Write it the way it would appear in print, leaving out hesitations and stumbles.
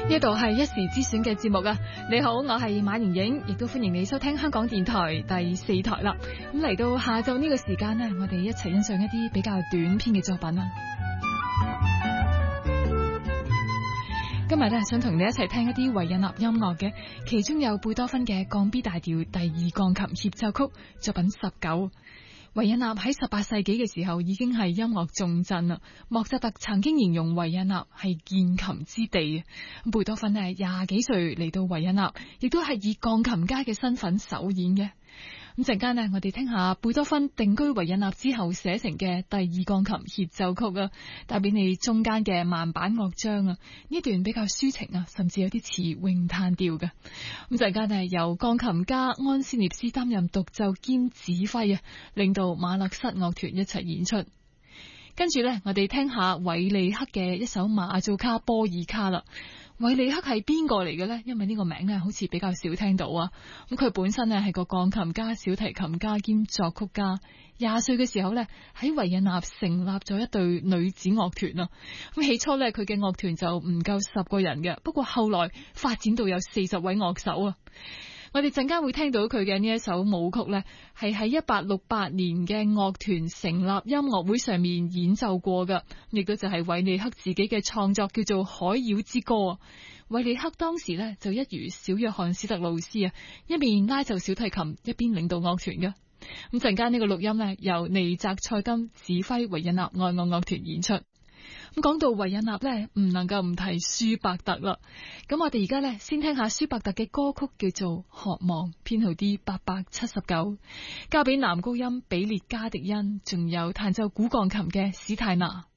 呢度係一時之選嘅節目啊！你好，我係馬盈盈，亦都歡迎你收聽香港電台第4台啦。咁嚟到下晝呢個時間呢，我哋一齊欣賞一啲比較短篇嘅作品啊！今日呢，想同你一齊聽一啲維也納音樂嘅，其中有貝多芬嘅降 B 大調第2鋼琴協奏曲作品19。維也納喺18世紀嘅時候已經係音樂重鎮啦。莫扎特曾經形容維也納係鍵琴之地。貝多芬呢20幾歲嚟到維也納，亦都係以鋼琴家嘅身份首演嘅。咁陣間呢，我哋聽下貝多芬定居維也納之後寫成嘅第2鋼琴協奏曲啊，帶俾你中間嘅慢板樂章啊，呢段比較抒情啊，甚至有啲似詠嘆調嘅。咁陣間呢，由鋼琴家安斯涅斯擔任獨奏兼指揮啊，領導馬勒瑟樂團一齊演出。跟住呢，我哋聽下韋利克嘅一首馬祖卡波爾卡啦。韋利克係邊個嚟嘅呢？因為呢個名呢好似比較少聽到啊。咁佢本身呢係個鋼琴家、小提琴家兼作曲家。20歲嘅時候呢，喺維也納成立咗一隊女子樂團啊。咁起初呢，佢嘅樂團就唔夠10個人嘅，不過後來發展到有40位樂手啊。我哋陣間會聽到佢嘅呢一首舞曲呢，係喺1868年嘅樂團成立音樂會上面演奏過㗎，亦都就係韋利克自己嘅創作，叫做《海妖之歌》。韋利克當時呢，就一如小約翰史特勞斯啊，一面拉奏小提琴，一邊領導樂團㗎。咁陣間呢個錄音呢，由尼澤塞金指揮維也納愛樂樂團演出。咁講到維也納呢，唔能夠唔提舒伯特啦。咁我哋而家呢，先聽下舒伯特嘅歌曲，叫做《渴望》，編號 D879，交俾男高音比列加迪恩，仲有彈奏古鋼琴嘅史泰納。